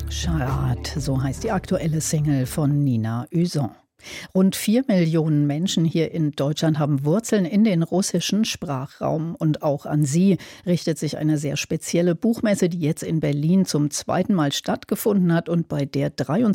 Charat, so heißt die aktuelle Single von Nina Üson. Rund 4 Millionen Menschen hier in Deutschland haben Wurzeln in den russischen Sprachraum. Und auch an sie richtet sich eine sehr spezielle Buchmesse, die jetzt in Berlin zum 2. Mal stattgefunden hat und bei der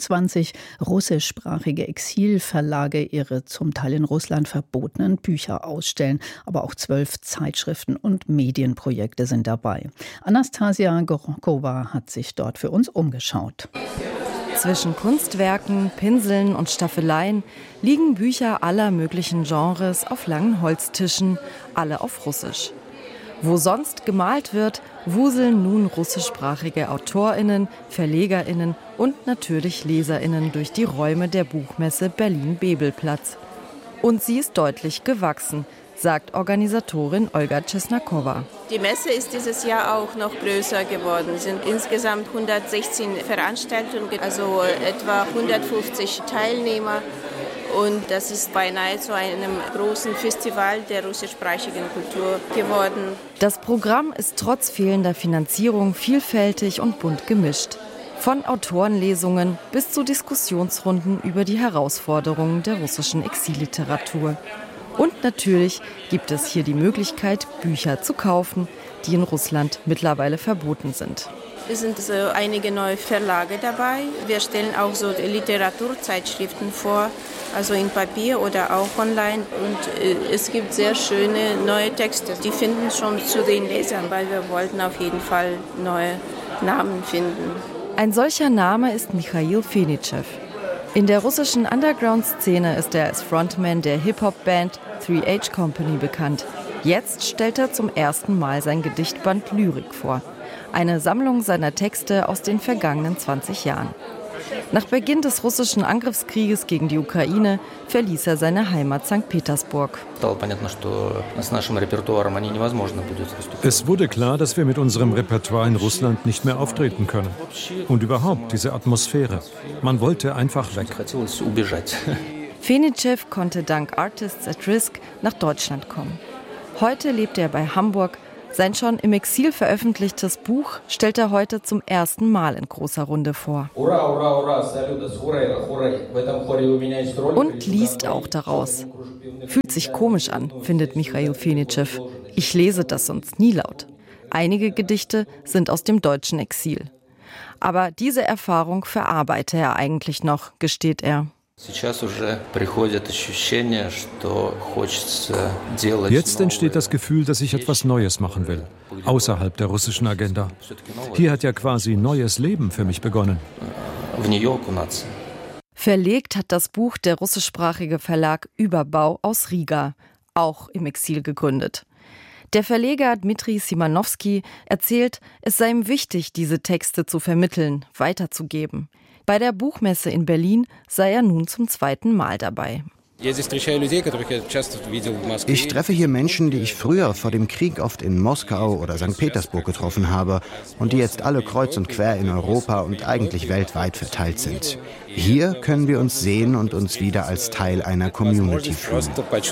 23 russischsprachige Exilverlage ihre zum Teil in Russland verbotenen Bücher ausstellen. Aber auch 12 Zeitschriften und Medienprojekte sind dabei. Anastasia Goronkova hat sich dort für uns umgeschaut. Zwischen Kunstwerken, Pinseln und Staffeleien liegen Bücher aller möglichen Genres auf langen Holztischen, alle auf Russisch. Wo sonst gemalt wird, wuseln nun russischsprachige AutorInnen, VerlegerInnen und natürlich LeserInnen durch die Räume der Buchmesse Berlin-Bebelplatz. Und sie ist deutlich gewachsen, sagt Organisatorin Olga Czesnakowa. Die Messe ist dieses Jahr auch noch größer geworden. Es sind insgesamt 116 Veranstaltungen, also etwa 150 Teilnehmer. Und das ist beinahe zu einem großen Festival der russischsprachigen Kultur geworden. Das Programm ist trotz fehlender Finanzierung vielfältig und bunt gemischt. Von Autorenlesungen bis zu Diskussionsrunden über die Herausforderungen der russischen Exilliteratur. Und natürlich gibt es hier die Möglichkeit, Bücher zu kaufen, die in Russland mittlerweile verboten sind. Es sind so einige neue Verlage dabei. Wir stellen auch so Literaturzeitschriften vor, also in Papier oder auch online. Und es gibt sehr schöne neue Texte. Die finden schon zu den Lesern, weil wir wollten auf jeden Fall neue Namen finden. Ein solcher Name ist Michail Fenichev. In der russischen Underground-Szene ist er als Frontman der Hip-Hop-Band 3H Company bekannt. Jetzt stellt er zum ersten Mal sein Gedichtband Lyrik vor. Eine Sammlung seiner Texte aus den vergangenen 20 Jahren. Nach Beginn des russischen Angriffskrieges gegen die Ukraine verließ er seine Heimat St. Petersburg. Es wurde klar, dass wir mit unserem Repertoire in Russland nicht mehr auftreten können. Und überhaupt diese Atmosphäre. Man wollte einfach weg. Fenichev konnte dank Artists at Risk nach Deutschland kommen. Heute lebt er bei Hamburg. Sein schon im Exil veröffentlichtes Buch stellt er heute zum ersten Mal in großer Runde vor. Und liest auch daraus. Fühlt sich komisch an, findet Michail Fenichev. Ich lese das sonst nie laut. Einige Gedichte sind aus dem deutschen Exil. Aber diese Erfahrung verarbeite er eigentlich noch, gesteht er. Jetzt entsteht das Gefühl, dass ich etwas Neues machen will, außerhalb der russischen Agenda. Hier hat ja quasi neues Leben für mich begonnen. Verlegt hat das Buch der russischsprachige Verlag Überbau aus Riga, auch im Exil gegründet. Der Verleger Dmitri Simanowski erzählt, es sei ihm wichtig, diese Texte zu vermitteln, weiterzugeben. Bei der Buchmesse in Berlin sei er nun zum 2. Mal dabei. Ich treffe hier Menschen, die ich früher vor dem Krieg oft in Moskau oder St. Petersburg getroffen habe und die jetzt alle kreuz und quer in Europa und eigentlich weltweit verteilt sind. Hier können wir uns sehen und uns wieder als Teil einer Community fühlen,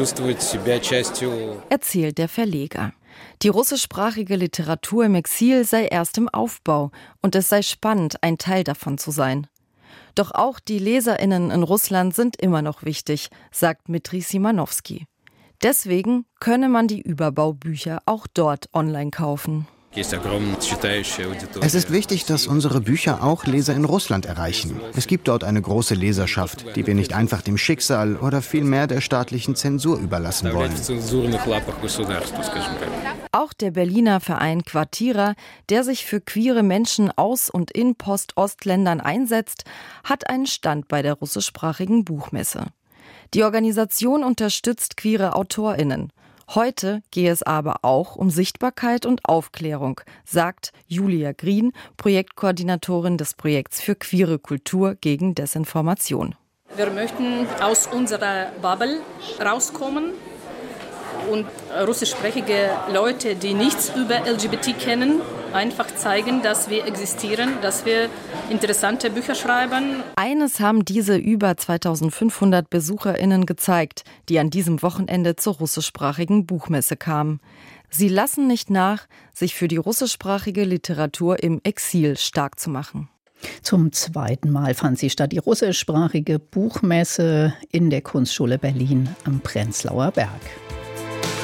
erzählt der Verleger. Die russischsprachige Literatur im Exil sei erst im Aufbau und es sei spannend, ein Teil davon zu sein. Doch auch die LeserInnen in Russland sind immer noch wichtig, sagt Dmitri Simanowski. Deswegen könne man die Überbaubücher auch dort online kaufen. Es ist wichtig, dass unsere Bücher auch Leser in Russland erreichen. Es gibt dort eine große Leserschaft, die wir nicht einfach dem Schicksal oder vielmehr der staatlichen Zensur überlassen wollen. Auch der Berliner Verein Quartira, der sich für queere Menschen aus und in Post-Ost-Ländern einsetzt, hat einen Stand bei der russischsprachigen Buchmesse. Die Organisation unterstützt queere AutorInnen. Heute gehe es aber auch um Sichtbarkeit und Aufklärung, sagt Julia Green, Projektkoordinatorin des Projekts für queere Kultur gegen Desinformation. Wir möchten aus unserer Bubble rauskommen und russischsprachige Leute, die nichts über LGBT kennen, einfach zeigen, dass wir existieren, dass wir interessante Bücher schreiben. Eines haben diese über 2500 BesucherInnen gezeigt, die an diesem Wochenende zur russischsprachigen Buchmesse kamen. Sie lassen nicht nach, sich für die russischsprachige Literatur im Exil stark zu machen. Zum zweiten Mal fand sie statt, die russischsprachige Buchmesse in der Kunstschule Berlin am Prenzlauer Berg.